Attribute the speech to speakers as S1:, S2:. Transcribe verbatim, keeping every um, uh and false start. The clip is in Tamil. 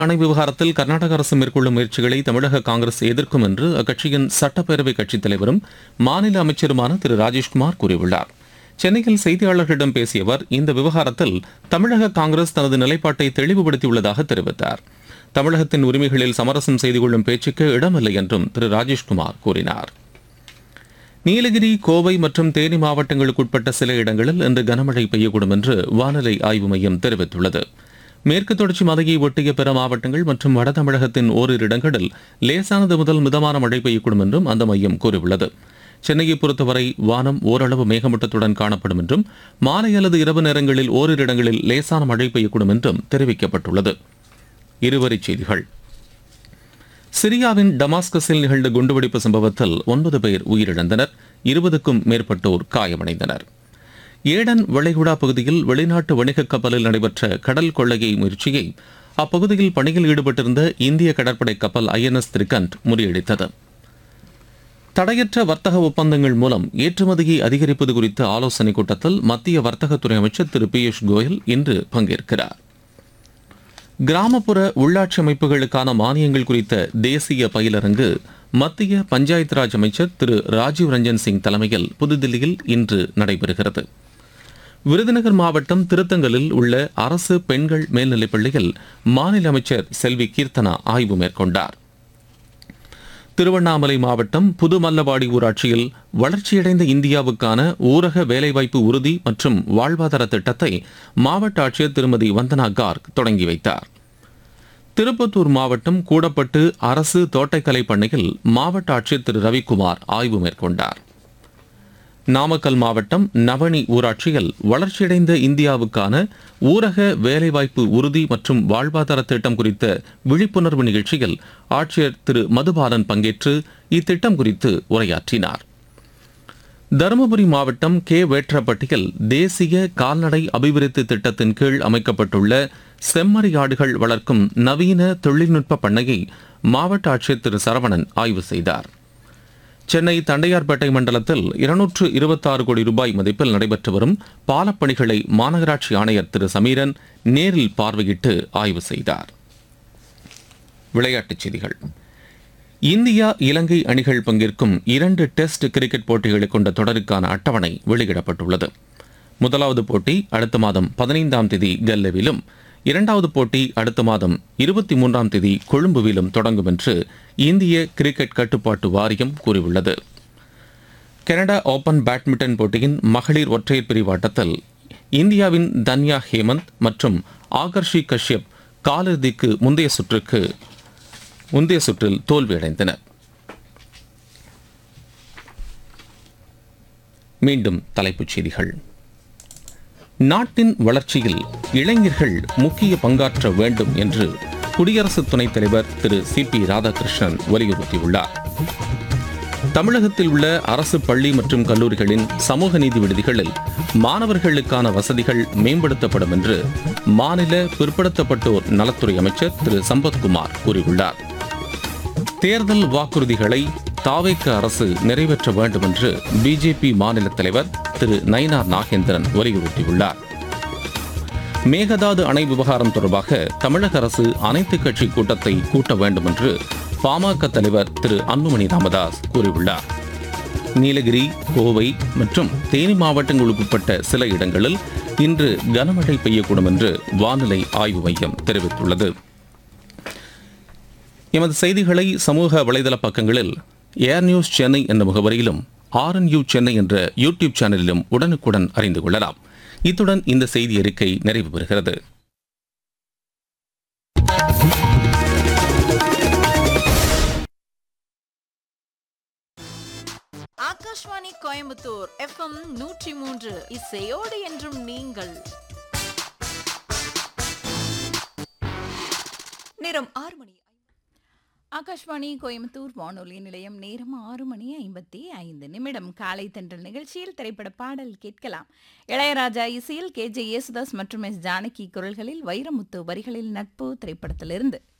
S1: அணை விவகாரத்தில் கர்நாடக அரசு மேற்கொள்ளும் முயற்சிகளை தமிழக காங்கிரஸ் எதிர்க்கும் என்று அக்கட்சியின் சட்டப்பேரவை கட்சித் தலைவரும் மாநில அமைச்சருமான திரு ராஜேஷ்குமார் கூறியுள்ளார். சென்னையில் செய்தியாளர்களிடம் பேசிய அவர் இந்த விவகாரத்தில் தமிழக காங்கிரஸ் தனது நிலைப்பாட்டை தெளிவுபடுத்தியுள்ளதாக தெரிவித்தார். தமிழகத்தின் உரிமைகளில் சமரசம் செய்து கொள்ளும் பேச்சுக்கு இடமில்லை என்றும் திரு ராஜேஷ்குமார் கூறினார். நீலகிரி, கோவை மற்றும் தேனி மாவட்டங்களுக்குட்பட்ட சில இடங்களில் இன்று கனமழை பெய்யக்கூடும் என்று வானிலை ஆய்வு மையம் தெரிவித்துள்ளது. மேற்கு தொடர்ச்சி மலையை ஒட்டிய பிற மாவட்டங்கள் மற்றும் வட தமிழகத்தின் ஓரிரு இடங்களில் லேசானது முதல் மிதமான மழை பெய்யக்கூடும் என்றும் அந்த மையம் கூறியுள்ளது. சென்னையை பொறுத்தவரை வானம் ஓரளவு மேகமூட்டத்துடன் காணப்படும் என்றும் மாலை அல்லது இரவு நேரங்களில் ஓரிரு இடங்களில் லேசான மழை பெய்யக்கூடும் என்றும் தெரிவிக்கப்பட்டுள்ளது. இருவரிச் செய்திகள். சிரியாவின் டமாஸ்கஸில் நிகழ்ந்த குண்டுவெடிப்பு சம்பவத்தில் ஒன்பது பேர் உயிரிழந்தனர், இருபதுக்கும் மேற்பட்டோர் காயமடைந்தனர். ஏடன் வளைகுடா பகுதியில் வெளிநாட்டு வணிக கப்பலில் நடைபெற்ற கடல் கொள்ளையை முயற்சியை அப்பகுதியில் பணியில் ஈடுபட்டிருந்த இந்திய கடற்படை கப்பல் ஐ என் எஸ் திரிகண்ட் முறியடித்தது. தடையற்ற வர்த்தக ஒப்பந்தங்கள் மூலம் ஏற்றுமதியை அதிகரிப்பது குறித்த ஆலோசனைக் கூட்டத்தில் மத்திய வர்த்தகத்துறை அமைச்சர் திரு பியூஷ் கோயல் இன்று பங்கேற்கிறார். கிராமப்புற உள்ளாட்சி அமைப்புகளுக்கான மானியங்கள் குறித்த தேசிய பயிலரங்கு மத்திய பஞ்சாயத்து ராஜ் அமைச்சர் திரு ராஜீவ் ரஞ்சன் சிங் தலைமையில் புதுதில்லியில் இன்று நடைபெறுகிறது. விருதுநகர் மாவட்டம் திருத்தங்கலில் உள்ள அரசு பெண்கள் மேல்நிலைப் பள்ளியில் மாநில அமைச்சர் செல்வி கீர்த்தனா ஆய்வு மேற்கொண்டார். திருவண்ணாமலை மாவட்டம் புதுமல்லவாடி ஊராட்சியில் வளர்ச்சியடைந்த இந்தியாவுக்கான ஊரக வேலைவாய்ப்பு உறுதி மற்றும் வாழ்வாதார திட்டத்தை மாவட்ட ஆட்சியர் திருமதி வந்தனா கார்க் தொடங்கி வைத்தார். திருப்பத்தூர் மாவட்டம் கூடப்பட்டு அரசு தோட்டக்கலை பண்ணையில் மாவட்ட ஆட்சியர் திரு ரவிக்குமார் ஆய்வு மேற்கொண்டார். நாமக்கல் மாவட்டம் நவனி ஊராட்சியில் வளர்ச்சியடைந்த இந்தியாவுக்கான ஊரக வேலைவாய்ப்பு உறுதி மற்றும் வாழ்வாதார திட்டம் குறித்த விழிப்புணர்வு நிகழ்ச்சியில் ஆட்சியர் திரு மதுபாலன் பங்கேற்று இத்திட்டம் குறித்து உரையாற்றினார். தருமபுரி மாவட்டம் கே வேற்றப்பட்டியில் தேசிய கால்நடை அபிவிருத்தி திட்டத்தின் கீழ் அமைக்கப்பட்டுள்ள செம்மறியாடுகள் வளர்க்கும் நவீன தொழில்நுட்ப பண்ணையை மாவட்ட ஆட்சியர் திரு சரவணன் ஆய்வு செய்தார். சென்னை தண்டையார்பேட்டை மண்டலத்தில் இருநூற்று இருபத்தாறு கோடி ரூபாய் மதிப்பில் நடைபெற்று வரும் பாலப்பணிகளை மாநகராட்சி ஆணையர் திரு சமீரன் நேரில் பார்வையிட்டு ஆய்வு செய்தார். விளையாட்டுச் செய்திகள். இந்தியா இலங்கை அணிகள் பங்கேற்கும் இரண்டு டெஸ்ட் கிரிக்கெட் போட்டிகளை கொண்ட தொடருக்கான அட்டவணை வெளியிடப்பட்டுள்ளது. முதலாவது போட்டி அடுத்த மாதம் பதினைந்தாம் தேதி கல்லவிலும், இரண்டாவது போட்டி அடுத்த மாதம் இருபத்தி மூன்றாம் தேதி கொழும்புவிலும் தொடங்கும் என்று இந்திய கிரிக்கெட் கட்டுப்பாட்டு வாரியம் கூறியுள்ளது. கனடா ஓபன் பேட்மிண்டன் போட்டியின் மகளிர் ஒற்றையர் பிரிவு ஆட்டத்தில் இந்தியாவின் தன்யா ஹேமந்த் மற்றும் ஆகர்ஷி கஷ்யப் காலிறுதிக்கு முந்தைய சுற்றுக்கு முந்தைய சுற்றில் தோல்வியடைந்தனர். மீண்டும் தலைப்புச் செய்திகள். நாட்டின் வளர்ச்சியில் இளைஞர்கள் முக்கிய பங்காற்ற வேண்டும் என்று குடியரசு துணைத் தலைவர் திரு சி பி ராதாகிருஷ்ணன் வலியுறுத்தியுள்ளார். தமிழகத்தில் உள்ள அரசு பள்ளி மற்றும் கல்லூரிகளின் சமூக நீதி விடுதிகளில் மாணவர்களுக்கான வசதிகள் மேம்படுத்தப்படும் என்று மாநில பிற்படுத்தப்பட்டோர் நலத்துறை அமைச்சர் திரு சம்பத்குமார் கூறியுள்ளார். தேர்தல் வாக்குறுதிகளை தாவேக அரசு நிறைவேற்ற வேண்டும் என்று பிஜேபி மாநில தலைவர் திரு நயினார் நாகேந்திரன் வலியுறுத்தியுள்ளார். மேகதாது அணை விவகாரம் தொடர்பாக தமிழக அரசு அனைத்துக் கட்சி கூட்டத்தை கூட்ட வேண்டும் என்று பாமக தலைவர் திரு அன்புமணி ராமதாஸ் கூறியுள்ளார். நீலகிரி, கோவை மற்றும் தேனி மாவட்டங்களுக்குட்பட்ட சில இடங்களில் இன்று கனமழை பெய்யக்கூடும் என்று வானிலை ஆய்வு மையம் தெரிவித்துள்ளது. எமது செய்திகளை சமூக வலைதள பக்கங்களில் ஏர் நியூஸ் சென்னை என்ற முகவரியிலும் ஆர்என்யூ சென்னை என்ற யூடியூப் சேனலிலும் உடனுக்குடன் அறிந்து கொள்ளலாம். இத்துடன் இந்த செய்தி அறிக்கை நிறைவு பெறுகிறது.
S2: ஆகாஷ்வாணி கோயம்புத்தூர் எஃப்எம் நூற்றி மூன்று இசையோடு என்றும் நீங்கள். நேரம் ஆறு மணி. ஆகாஷ்வாணி கோயம்புத்தூர் வானொலி நிலையம். நேரம் ஆறு மணி ஐம்பத்தி ஐந்து நிமிடம். காலை தென்றல் நிகழ்ச்சியில் திரைப்பட பாடல் கேட்கலாம். இளையராஜா இசையில் கே ஜே யேசுதாஸ் மற்றும் எஸ் ஜானகி குரல்களில் வைரமுத்து வரிகளில் நட்பு திரைப்படத்திலிருந்து